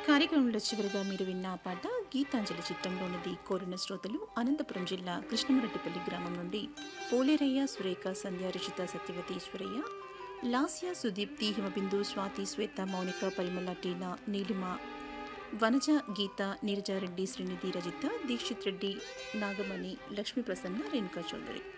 కార్యక్రమంలో చివరిగా మీరు విన్న ఆ పాట గీతాంజలి చిత్రంలోనిది. కోరిన శ్రోతలు అనంతపురం జిల్లా కృష్ణమరెడ్డిపల్లి గ్రామం నుండి పోలేరయ్య, సురేఖ, సంధ్య, రిషిత, సత్యవతి, ఈశ్వరయ్య, లాస్య, సుదీప్తి, హిమబిందు, స్వాతి, శ్వేత, మౌనిక, పరిమళ, టీనా, నీలిమ, వనజ, గీత, నీరజారెడ్డి, శ్రీనిధి, రజిత, దీక్షిత్ రెడ్డి, నాగమణి, లక్ష్మీ ప్రసన్న, రేణుకా చౌదరి.